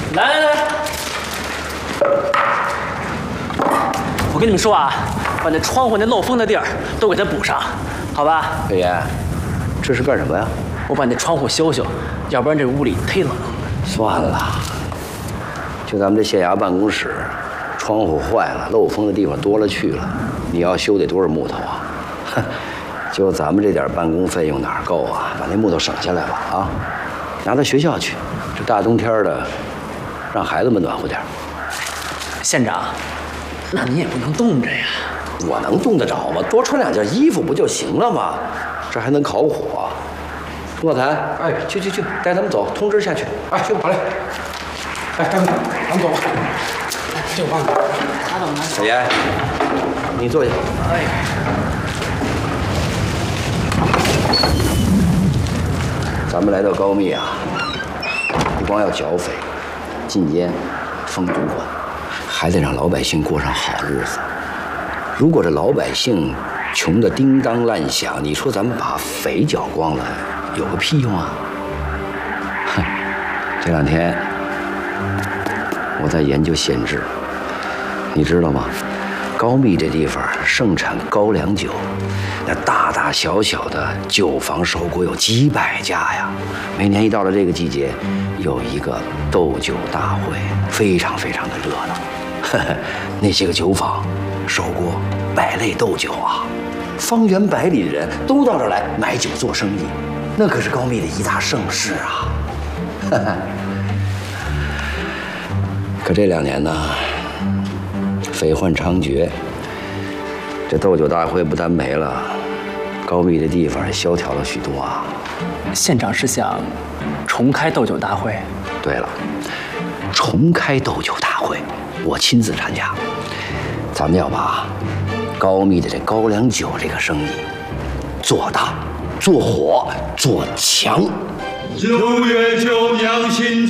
来，我跟你们说啊，把那窗户那漏风的地儿都给它补上，好吧？ 魏岩，这是干什么呀？ 我把那窗户修修，要不然这屋里忒冷。 算了，就咱们这县衙办公室，窗户坏了，漏风的地方多了去了。你要修得多少木头啊？哼，就咱们这点办公费用哪够啊？把那木头省下来吧，啊，拿到学校去。这大冬天的，让孩子们暖和点。 县长，那你也不能冻着呀。 我能冻得着吗？多穿2件衣服不就行了吗？这还能烤火？骆坛，哎，去，带他们走，通知下去。 哎，去，好嘞。哎，大哥，咱们走吧。这我帮你。 他怎么小严，你坐下。 哎， 咱们来到高密啊，不光要剿匪、禁烟、封赌馆，还得让老百姓过上好日子。如果这老百姓穷得叮当乱响，你说咱们把匪剿光了，有个屁用啊！哼，这2天我在研究县制，你知道吗？高密这地方盛产高粱酒，那大大小小的酒坊手国有几百家呀。每年一到了这个季节，有一个斗酒大会，非常的热闹。呵呵，那些个酒坊、手国百类斗酒啊，方圆100里的人都到这儿来买酒做生意，那可是高密的一大盛事啊。呵呵，可这2年呢，匪患猖獗，这斗酒大会不但没了，高密的地方也萧条了许多啊。 县长是想重开斗酒大会？ 对了，重开斗酒大会，我亲自参加。咱们要把高密的这高粱酒这个生意做大、做火、做强。 9月9酿新酒。